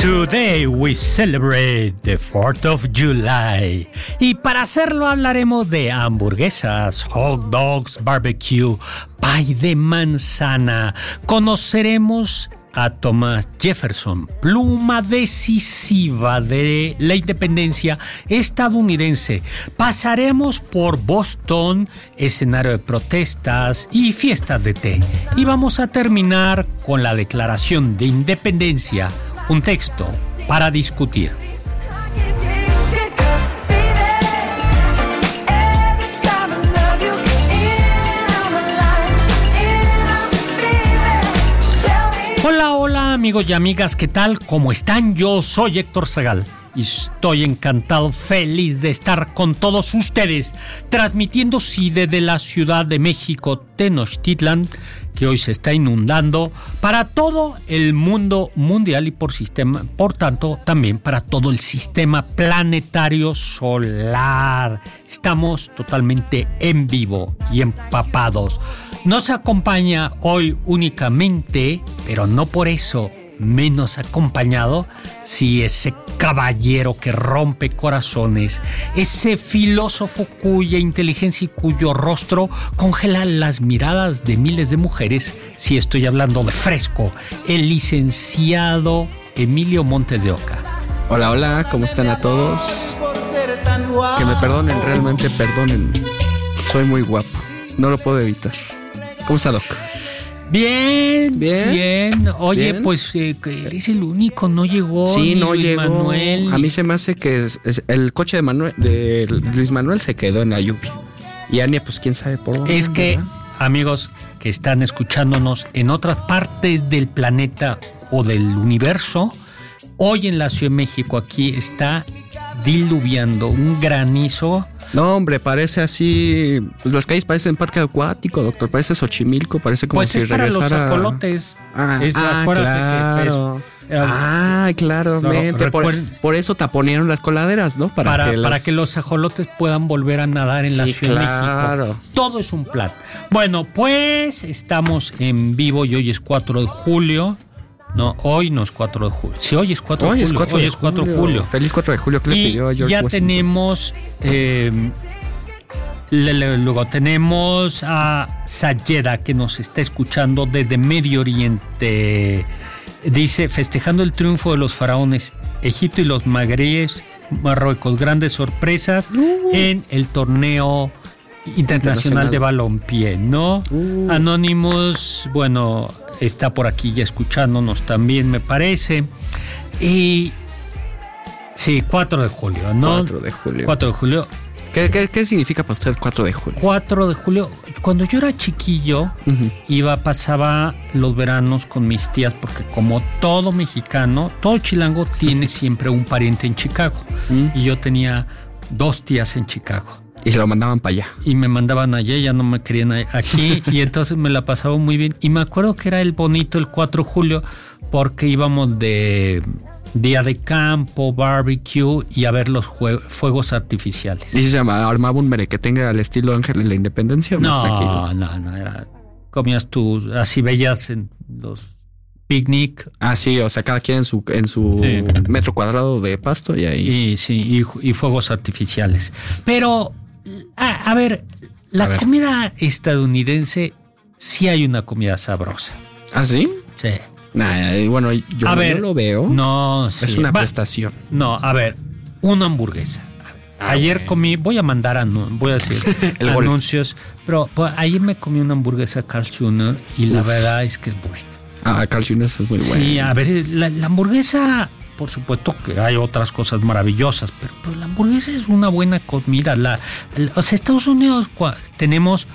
Today we celebrate the 4th of July. Y para hacerlo hablaremos de hamburguesas, hot dogs, barbecue, pie de manzana. Conoceremos a Thomas Jefferson, pluma decisiva de la independencia estadounidense. Pasaremos por Boston, escenario de protestas y fiestas de té. Y vamos a terminar con la Declaración de Independencia, un texto para discutir. Hola amigos y amigas, ¿qué tal? ¿Cómo están? Yo soy Héctor Zagal y estoy encantado, feliz de estar con todos ustedes, transmitiendo desde la Ciudad de México, Tenochtitlan, que hoy se está inundando, para todo el mundo mundial y por tanto también para todo el sistema planetario solar. Estamos totalmente en vivo y empapados. Nos acompaña hoy únicamente, pero no por eso menos acompañado, sí, ese caballero que rompe corazones, ese filósofo cuya inteligencia y cuyo rostro congela las miradas de miles de mujeres. Sí, estoy hablando de Fresco, el licenciado Emilio Montes de Oca. Hola, ¿cómo están a todos? Que me perdonen, realmente perdonen. Soy muy guapo, no lo puedo evitar. ¿Cómo está, Doc? Bien. Oye, ¿bien? Pues eres el único, no llegó. Sí, no Luis llegó. Manuel. A mí se me hace que es el coche de Luis Manuel se quedó en la lluvia. Y Ania, pues quién sabe por dónde. Es que, amigos que están escuchándonos en otras partes del planeta o del universo, hoy en la Ciudad de México aquí está diluviando un granizo. No, hombre, parece así. Pues las calles parecen parque acuático, doctor. Parece Xochimilco, parece como pues si para regresara. Los ajolotes. Claro. Claramente. Por eso taponearon las coladeras, ¿no? Para que los ajolotes puedan volver a nadar en la Ciudad de México. Todo es un plan. Bueno, pues estamos en vivo y hoy es 4 de julio. No, hoy no es 4 de julio. Sí, hoy es 4 de julio. Hoy es 4 de julio. Feliz 4 de julio. Que le pidió a George ya Washington. Tenemos... luego tenemos a Sayeda, que nos está escuchando desde Medio Oriente. Dice, festejando el triunfo de los faraones, Egipto y los magrebíes, Marruecos, grandes sorpresas en el torneo internacional de balompié, ¿no? Anonymous, bueno, está por aquí ya escuchándonos también, me parece. Y sí, 4 de julio, ¿no? 4 de julio. 4 de julio. ¿Qué significa para usted 4 de julio? 4 de julio, cuando yo era chiquillo, pasaba los veranos con mis tías, porque como todo mexicano, todo chilango tiene siempre un pariente en Chicago. Y yo tenía 2 tías en Chicago. Y se lo mandaban para allá. Y me mandaban allá, ya no me querían aquí. Y entonces me la pasaba muy bien. Y me acuerdo que era el bonito el 4 de julio, porque íbamos de día de campo, barbecue y a ver los fuegos artificiales. ¿Y se armaba un merequetengue al estilo Ángel de la Independencia? No, era... Comías tú, así veías en los picnic. Ah, sí, o sea, cada quien en su sí. Metro cuadrado de pasto y ahí. Y fuegos artificiales. Pero, a ver, comida estadounidense, sí hay una comida sabrosa. ¿Ah, sí? Sí. Bueno, yo lo veo. No, sí. Es una prestación. No, a ver, una hamburguesa. Ayer comí, voy a decir anuncios, pero ayer me comí una hamburguesa Carl Jr. y la verdad es que es buena. Carl Jr. es muy buena. Sí, a ver, la hamburguesa, por supuesto que hay otras cosas maravillosas, pero la hamburguesa es una buena comida. O sea, Estados Unidos tenemos,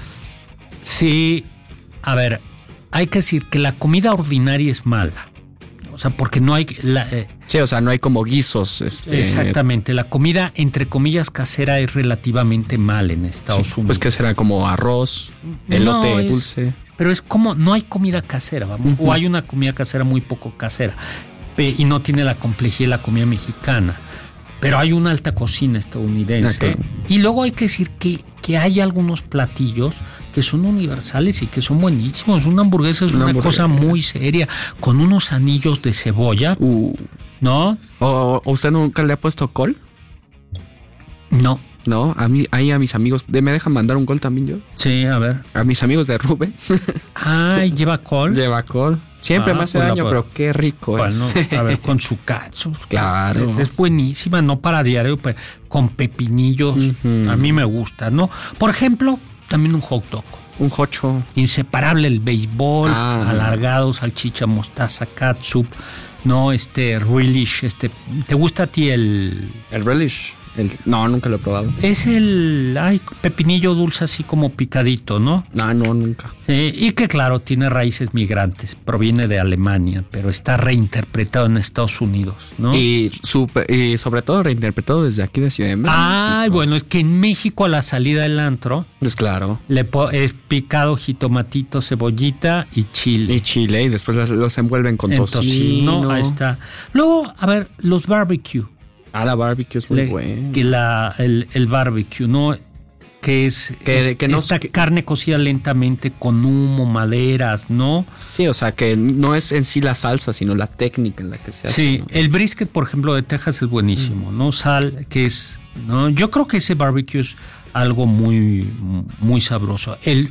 sí, a ver, hay que decir que la comida ordinaria es mala. O sea, porque no hay... sí, o sea, no hay como guisos. Exactamente. La comida, entre comillas, casera es relativamente mal en Estados Unidos. Pues que será como arroz, elote dulce. Pero es como... No hay comida casera, vamos. O hay una comida casera muy poco casera. Y no tiene la complejidad de la comida mexicana. Pero hay una alta cocina estadounidense. Okay. Y luego hay que decir que hay algunos platillos que son universales y que son buenísimos. Una hamburguesa es una cosa muy seria, con unos anillos de cebolla. ¿no? ¿O usted nunca le ha puesto col? No. No, a mí, ahí a mis amigos, ¿me dejan mandar un col también yo? Sí, a ver. A mis amigos de Rubén. Ay, ¿lleva col? Lleva col. Siempre me hace pues daño, pero qué rico bueno, es. a ver, con su catsup. Claro. Es buenísima, no para diario, pero con pepinillos. A mí me gusta, ¿no? Por ejemplo, también un hot dog. Un jocho. Inseparable el béisbol, alargado, salchicha, mostaza, catsup, ¿no? Relish, ¿te gusta a ti el...? El relish. No, nunca lo he probado. Es el pepinillo dulce así como picadito, ¿no? No, nunca. Sí, y que claro, tiene raíces migrantes, proviene de Alemania, pero está reinterpretado en Estados Unidos, ¿no? Y sobre todo reinterpretado desde aquí de Ciudad de México. Ay, bueno, es que en México a la salida del antro... Pues claro. Es picado, jitomatito, cebollita y chile. Y después los envuelven con tocino. Ahí está. Luego, a ver, los barbecue. La barbecue es muy bueno. Que el barbecue, ¿no? Que es esta carne cocida lentamente con humo, maderas, ¿no? Sí, o sea, que no es en sí la salsa, sino la técnica en la que se hace. Sí, ¿no? el brisket, por ejemplo, de Texas es buenísimo, ¿no? Sal, que es, ¿no? Yo creo que ese barbecue es algo muy, muy sabroso. El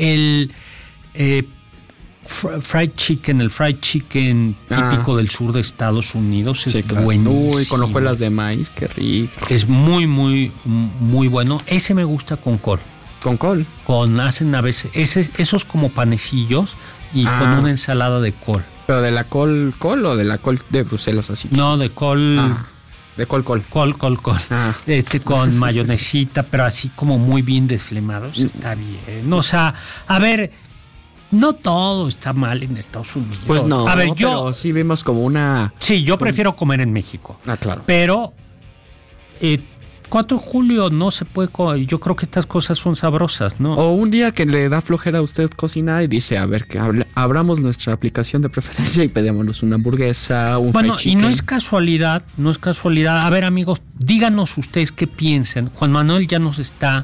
fried chicken típico del sur de Estados Unidos es buenísimo. Uy, con hojuelas de maíz, qué rico. Es muy, muy, muy bueno. Ese me gusta con col. ¿Con col? Hacen a veces esos como panecillos y con una ensalada de col. ¿Pero de la col o de la col de Bruselas así? No, de col... De col. Col. Con mayonesita, pero así como muy bien desflemados. Está bien. O sea, a ver... No todo está mal en Estados Unidos. Pues no, a ver, pero sí vimos como una... Sí, yo prefiero comer en México. Claro. Pero 4 de julio no se puede... Yo creo que estas cosas son sabrosas, ¿no? O un día que le da flojera a usted cocinar y dice, a ver, que abramos nuestra aplicación de preferencia y pedímonos una hamburguesa, un fried chicken. Y no es casualidad. A ver, amigos, díganos ustedes qué piensan. Juan Manuel ya nos está...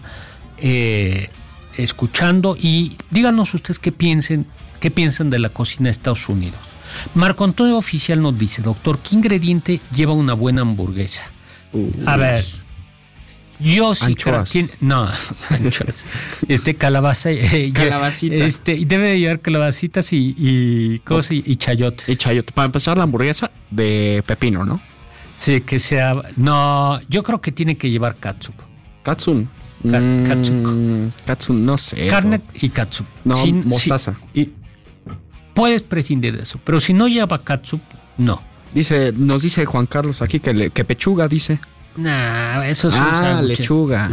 escuchando y díganos ustedes qué piensan de la cocina de Estados Unidos. Marco Antonio Oficial nos dice, doctor, ¿qué ingrediente lleva una buena hamburguesa? A ver, yo sí creo que... No, anchoas. Calabaza... Calabacitas. Debe de llevar calabacitas y chayotes. Y chayotes. Para empezar, la hamburguesa de pepino, ¿no? Sí, que sea... No, yo creo que tiene que llevar catsup. Katsun, no sé. Carne y catsup. No, mostaza. Y puedes prescindir de eso, pero si no lleva catsup, no. Nos dice Juan Carlos aquí que pechuga, dice. Nah, eso es lechuga.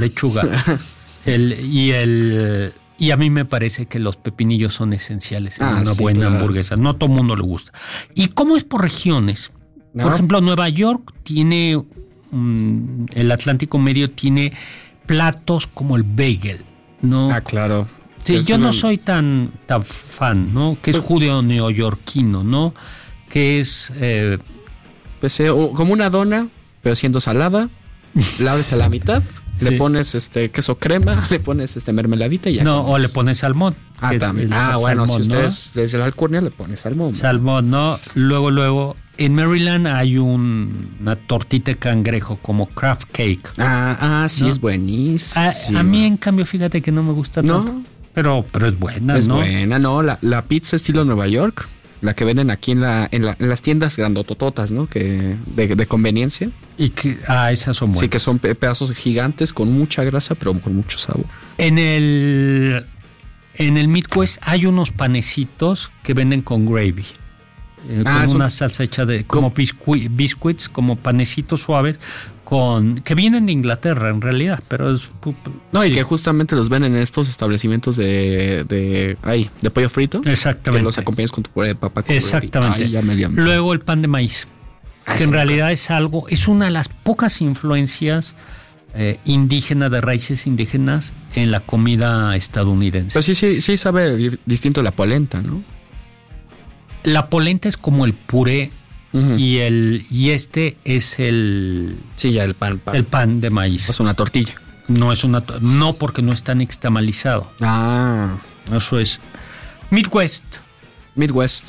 Y a mí me parece que los pepinillos son esenciales en una buena hamburguesa. No a todo mundo le gusta. ¿Y cómo es por regiones? No. Por ejemplo, Nueva York tiene... el Atlántico Medio tiene platos como el bagel, ¿no? Claro. Sí, yo no soy tan fan, ¿no? Que es judeo neoyorquino, ¿no? Que es... como una dona, pero siendo salada, la abres a la mitad, le pones queso crema, le pones mermeladita y ya. No, o le pones salmón. También. Bueno, si ustedes desde la alcurnia le pones salmón. Salmón, ¿no? Luego... En Maryland hay una tortita de cangrejo como Kraft Cake. Sí, ¿no? Es buenísimo. A mí, en cambio, fíjate que no me gusta tanto. Pero es buena, ¿no? Es buena, ¿no? La pizza estilo Nueva York, la que venden aquí en las tiendas grandotototas, ¿no? Que de conveniencia. Y que esas son buenas. Sí, que son pedazos gigantes con mucha grasa, pero con mucho sabor. En el Midwest hay unos panecitos que venden con gravy. Con una salsa hecha de como biscuits, como panecitos suaves que vienen de Inglaterra en realidad, pero es... No, sí. Y que justamente los venden en estos establecimientos de pollo frito. Exactamente. Que los acompañas con tu puré de papa. Exactamente. Luego el pan de maíz, que en realidad es una de las pocas influencias indígenas, de raíces indígenas en la comida estadounidense. Pues sí sabe distinto la polenta, ¿no? La polenta es como el puré y este es el... Sí, ya el pan. El pan de maíz. Es una tortilla. No, porque no está nixtamalizado. Eso es. Midwest.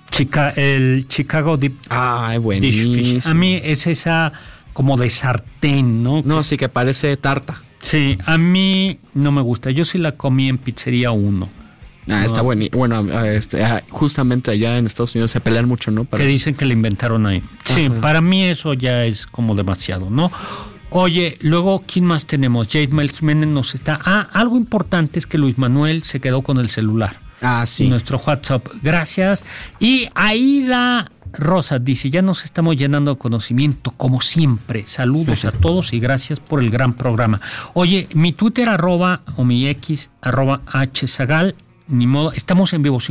El Chicago Deep Ay, Dish buenísimo. Fish. A mí es esa como de sartén, ¿no? No, sí que parece tarta. Sí, a mí no me gusta. Yo sí la comí en Pizzería 1. Está buenísimo. Bueno, justamente allá en Estados Unidos se pelean mucho, ¿no? Que dicen que la inventaron ahí. Sí, ajá. Para mí eso ya es como demasiado, ¿no? Oye, luego, ¿quién más tenemos? Jaismel Jiménez nos está... algo importante es que Luis Manuel se quedó con el celular. Sí. Nuestro WhatsApp. Gracias. Y Aida Rosa dice, ya nos estamos llenando de conocimiento, como siempre. Saludos a todos y gracias por el gran programa. Oye, mi Twitter o mi X @hzagal, ni modo, estamos en vivo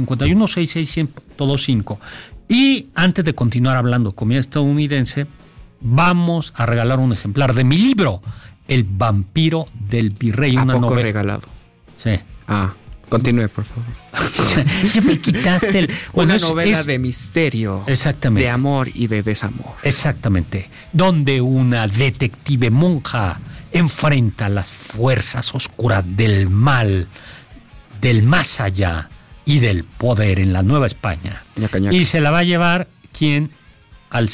5166125. Y antes de continuar hablando de comida estadounidense, vamos a regalar un ejemplar de mi libro, El vampiro del virrey. Una novela regalado. Sí. Continúe, por favor. Ya me quitaste una novela de misterio. Exactamente. De amor y de desamor. Exactamente. Donde una detective monja enfrenta las fuerzas oscuras del mal, del más allá y del poder en la Nueva España. Ñaca, ñaca. Y se la va a llevar, ¿quién? Al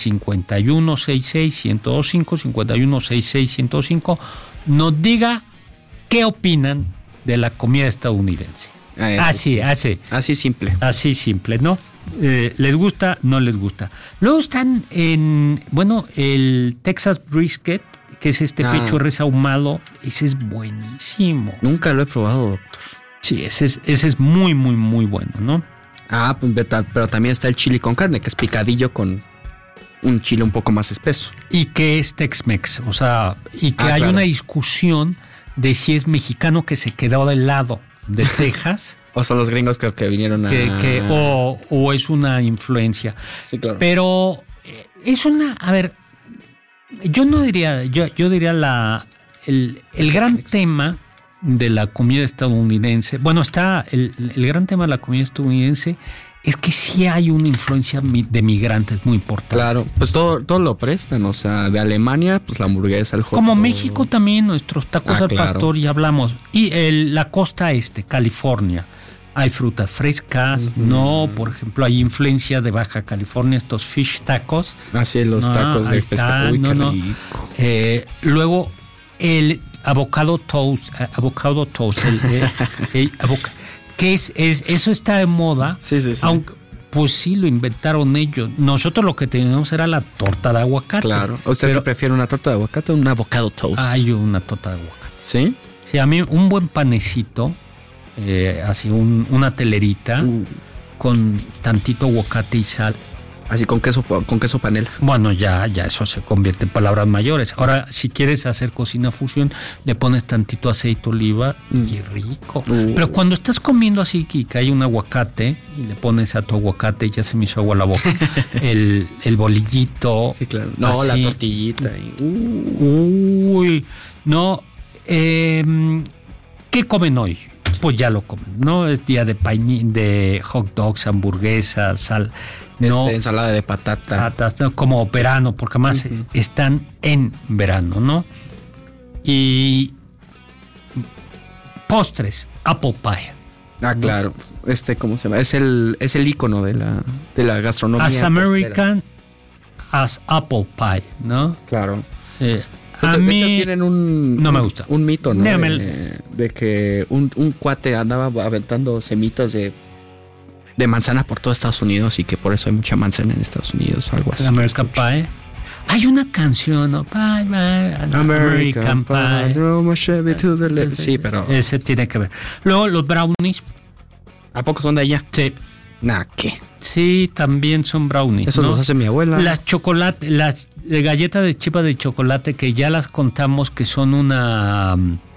5166-1025, 5166-1025, nos diga qué opinan de la comida estadounidense. Así simple. Así simple, ¿no? ¿Les gusta? No les gusta. Luego están el Texas Brisket, que es pecho de res ahumado. Ese es buenísimo. Nunca lo he probado, doctor. Sí, ese es muy, muy, muy bueno, ¿no? Pues, pero también está el chili con carne, que es picadillo con un chile un poco más espeso. Y que es Tex-Mex, o sea, y que hay una discusión de si es mexicano que se quedó del lado de Texas. O son los gringos que vinieron o es una influencia. Sí, claro. Pero es una... A ver, yo no diría... Yo diría el gran tema de la comida estadounidense... Bueno, está el gran tema de la comida estadounidense... Es que sí hay una influencia de migrantes muy importante. Claro, pues todo lo prestan, o sea, de Alemania, pues la hamburguesa, el hot dog. Como México también, nuestros tacos al pastor, ya hablamos. Y la costa California, hay frutas frescas, ¿no? Por ejemplo, hay influencia de Baja California, estos fish tacos. Así los tacos de pescado, qué rico. Luego, el avocado toast, que eso está de moda. Sí. Aunque, pues sí, lo inventaron ellos. Nosotros lo que teníamos era la torta de aguacate. Claro. ¿Usted qué prefiere, una torta de aguacate o un avocado toast? Yo una torta de aguacate. ¿Sí? Sí, a mí un buen panecito, así una telerita con tantito aguacate y sal. Así con queso panela. Bueno, ya eso se convierte en palabras mayores. Ahora, si quieres hacer cocina fusión, le pones tantito aceite de oliva y rico. Pero cuando estás comiendo así que hay un aguacate y le pones a tu aguacate, ya se me hizo agua la boca. el bolillito. Sí, claro. No, así. La tortillita. Uy, no. ¿Qué comen hoy? Pues ya lo comen, ¿no? Es día de hot dogs, hamburguesas, sal. No, ensalada de patatas, como verano, porque además están en verano, ¿no? Y postres, apple pie. Claro. ¿Cómo se llama? Es el ícono de la gastronomía. As American as apple pie, ¿no? Claro. Sí. A mí hecho, tienen no me gusta. Un mito, ¿no? De que un cuate andaba aventando semitas de manzana por todo Estados Unidos y que por eso hay mucha manzana en Estados Unidos, algo así. American Pie. Hay una canción, ¿no? Bye, bye, American Pie. Sí, pero... Ese tiene que ver. Luego, los brownies. ¿A poco son de allá? Sí. ¿Qué? Sí, también son brownies. Eso los hace mi abuela. Las galletas de chipa de chocolate que ya las contamos que son una...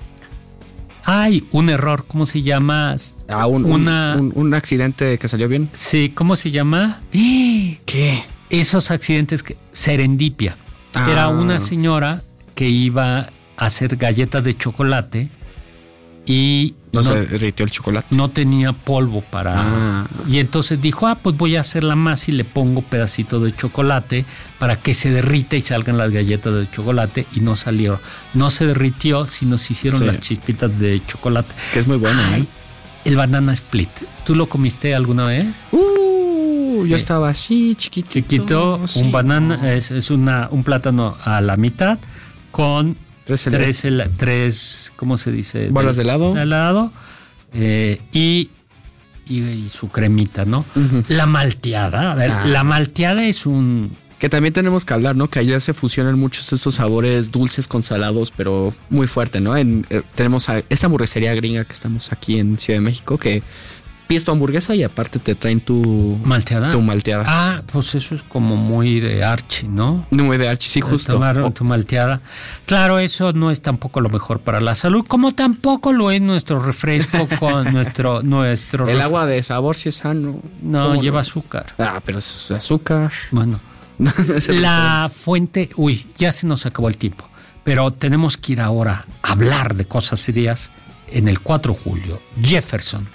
un error, ¿cómo se llama? Un accidente que salió bien. Sí, ¿cómo se llama? ¿Qué? Esos accidentes serendipia. Era una señora que iba a hacer galletas de chocolate y no se derritió el chocolate. No tenía polvo para... Y entonces dijo, pues voy a hacerla más y le pongo pedacitos de chocolate para que se derrita y salgan las galletas de chocolate, y no salieron. No se derritió, sino se hicieron las chispitas de chocolate. Que es muy bueno. El banana split. ¿Tú lo comiste alguna vez? Yo estaba así, chiquito. Sí. Sí. Un banana, es un plátano a la mitad con tres, ¿cómo se dice? Bolas de helado. De helado. Y su cremita, ¿no? Uh-huh. La malteada. A ver, la malteada es un... Que también tenemos que hablar, ¿no? Que allá se fusionan muchos estos sabores dulces con salados, pero muy fuerte, ¿no? Tenemos esta hamburguesería gringa que estamos aquí en Ciudad de México, que pides tu hamburguesa y aparte te traen tu... ¿Malteada? Tu malteada. Ah, pues eso es como muy de Archie, ¿no? Muy de Archie, sí, justo. Tomar tu malteada. Claro, eso no es tampoco lo mejor para la salud, como tampoco lo es nuestro refresco con nuestro El agua de sabor sí es sano. No, lleva azúcar. Ah, pero es azúcar. Bueno. La fuente... Uy, ya se nos acabó el tiempo. Pero tenemos que ir ahora a hablar de cosas serias en el 4 de julio. Jefferson.